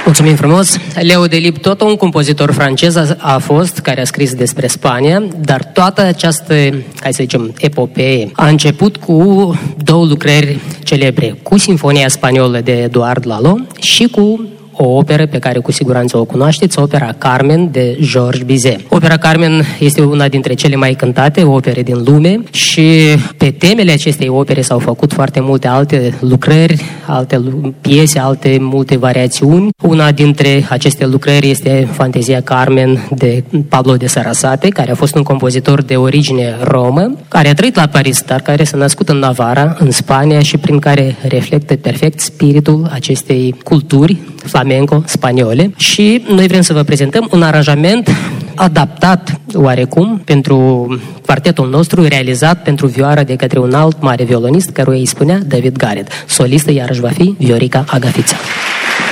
Mulțumim frumos! Leo Delibes, tot un compozitor francez a fost, care a scris despre Spania, dar toată această, hai să zicem, epopee a început cu două lucrări celebre, cu Sinfonia Spaniolă de Eduard Lalo și cu o operă pe care cu siguranță o cunoașteți, opera Carmen de Georges Bizet. Opera Carmen este una dintre cele mai cântate opere din lume și pe temele acestei opere s-au făcut foarte multe alte lucrări, alte piese, multe variațiuni. Una dintre aceste lucrări este Fantezia Carmen de Pablo de Sarasate, care a fost un compozitor de origine romă, care a trăit la Paris, dar care s-a născut în Navarra, în Spania, și prin care reflectă perfect spiritul acestei culturi flamenco spaniole. Și noi vrem să vă prezentăm un aranjament adaptat oarecum pentru quartetul nostru, realizat pentru vioară de către un alt mare violonist, căruia îi spunea David Garrett. Solistă iarăși va fi Viorica Agafița.